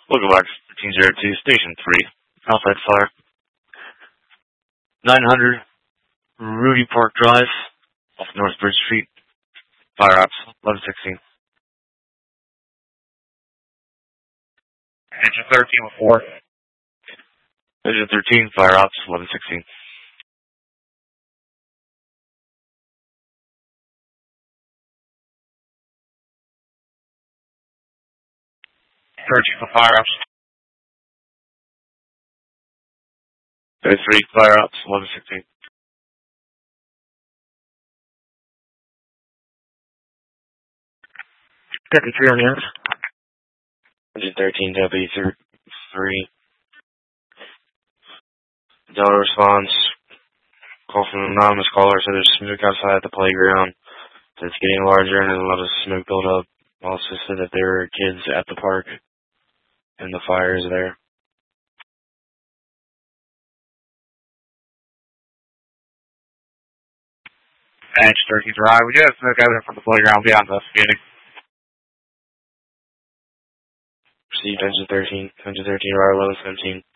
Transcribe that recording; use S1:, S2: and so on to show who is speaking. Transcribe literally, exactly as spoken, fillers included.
S1: Welcome back to thirteen oh two, Station three. Outside fire. nine hundred Rudy Park Drive, off North Bridge Street. Fire ops, eleven sixteen.
S2: Engine thirteen with four.
S1: Engine thirteen, fire ops, eleven sixteen.
S2: thirteen for fire ops.
S1: thirty-three, fire ops, eleven sixteen.
S2: fifty-three on the end.
S1: Engine thirteen, W three. Delta response. Call from an anonymous caller, so there's smoke outside the playground. So it's getting larger and there's a lot of smoke build up. Also said that there were kids at the park and the fire is there.
S2: Engine thirteen drive. We do have smoke evidence from the playground beyond investigating.
S1: Received engine thirteen. Engine thirteen, right, eleven seventeen.